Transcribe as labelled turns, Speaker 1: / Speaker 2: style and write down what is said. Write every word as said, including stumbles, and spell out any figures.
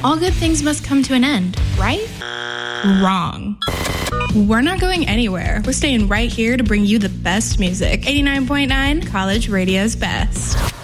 Speaker 1: all good things must come to an end, right? Wrong. We're not going anywhere. We're staying right here to bring you the best music. eighty-nine point nine, College Radio's best.